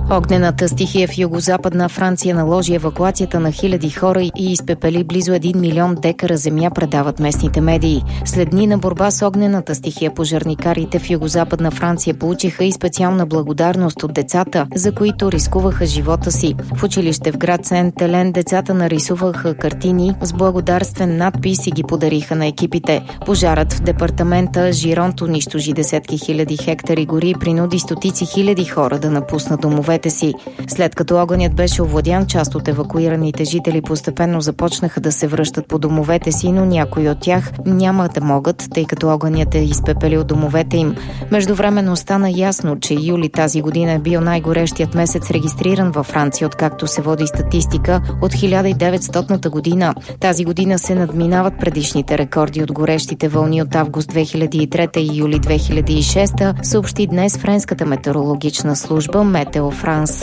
Огнената стихия в югозападна Франция наложи евакуацията на хиляди хора и изпепели близо 1 милион декара земя, предават местните медии. След дни на борба с огнената стихия, пожарникарите в югозападна Франция получиха и специална благодарност от децата, за които рискуваха живота си. В училище в град Сен-Телен децата нарисуваха картини с благодарствен надпис и ги подариха на екипите. Пожарът в департамента Жиронт унищожи десетки хиляди хектари гори и принуди стотици хиляди хора да напуснат домовете си. След като огънят беше овладян, част от евакуираните жители постепенно започнаха да се връщат по домовете си, но някои от тях няма да могат, тъй като огънят е изпепелил домовете им. Междувременно стана ясно, че юли тази година е бил най-горещият месец, регистриран във Франция, откакто се води статистика от 1900 година. Тази година се надминават предишните рекорди от горещите вълни от август 2003 и юли 2006, съобщи днес френската метеорологична служба Метео Франс.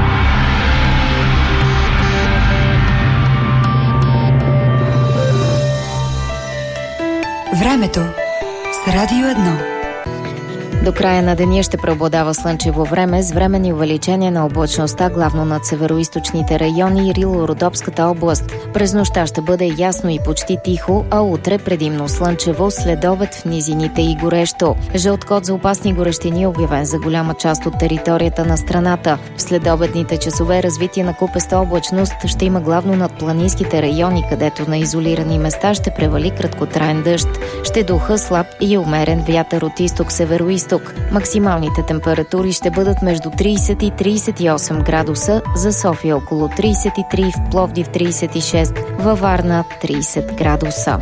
Времето с Радио 1. До края на деня ще преобладава слънчево време с временни увеличения на облачността, главно над североизточните райони и Рило-Родопската област. През нощта ще бъде ясно и почти тихо, а утре предимно слънчево, след обед в низините и горещо. Жълт код за опасни горещини е обявен за голяма част от територията на страната. В следобедните часове развитие на купеста облачност ще има главно над планинските райони, където на изолирани места ще превали краткотраен дъжд. Ще духа слаб и умерен вятър от изток-североизток. Максималните температури ще бъдат между 30 и 38 градуса, за София около 33, в Пловдив 36, във Варна 30 градуса.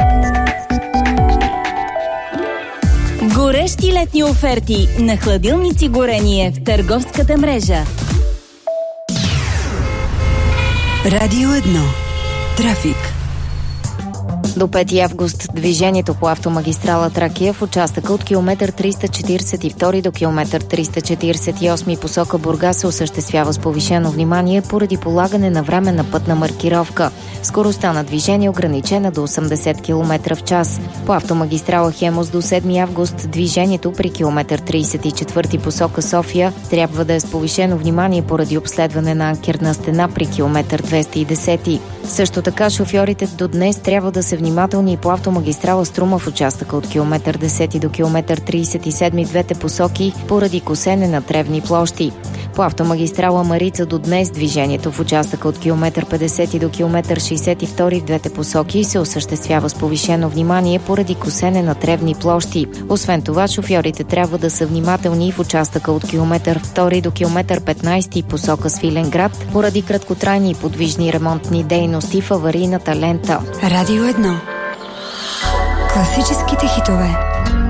Горещи летни оферти на хладилници горение в търговската мрежа. Радио 1. Трафик. До 5 август движението по автомагистрала Тракия в участъка от километър 342 до километър 348 посока Бургас се осъществява с повишено внимание поради полагане на временна пътна маркировка. Скоростта на движение ограничена до 80 км в час. По автомагистрала Хемус до 7 август движението при километър 34 посока София трябва да е с повишено внимание поради обследване на анкерна стена при километър 210. Също така шофьорите до днес трябва да се внимателни и по автомагистрала Струма в участъка от километър 10 до километър 37 двете посоки поради косене на тревни площи. По автомагистрала Марица до днес движението в участъка от километър 50 до километър 62 в двете посоки се осъществява с повишено внимание поради косене на тревни площи. Освен това, шофьорите трябва да са внимателни и в участъка от километър 2 до километър 15 посока Свиленград поради краткотрайни и подвижни ремонтни дейности в аварийната лента. Радио 1. Класическите хитове.